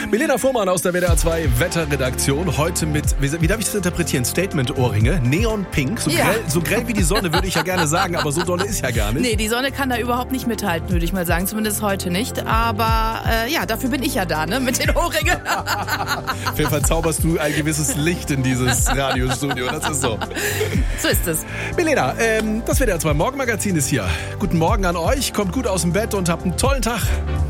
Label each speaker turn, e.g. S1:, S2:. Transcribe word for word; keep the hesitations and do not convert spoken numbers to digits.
S1: Milena Fuhrmann aus der W D R zwei Wetterredaktion. Heute mit, wie, wie darf ich das interpretieren? Statement-Ohrringe, Neon-Pink. So, ja. grell, so grell wie die Sonne würde ich ja gerne sagen, aber so dolle ist ja gar nicht.
S2: Nee, die Sonne kann da überhaupt nicht mithalten, würde ich mal sagen. Zumindest heute nicht. Aber äh, ja, dafür bin ich ja da, ne? Mit den Ohrringen.
S1: Auf jeden Fall zauberst du ein gewisses Licht in dieses Radiostudio. Das ist so.
S2: So ist es.
S1: Milena, ähm, das W D R zwei Morgenmagazin ist hier. Guten Morgen an euch. Kommt gut aus dem Bett und habt einen tollen Tag.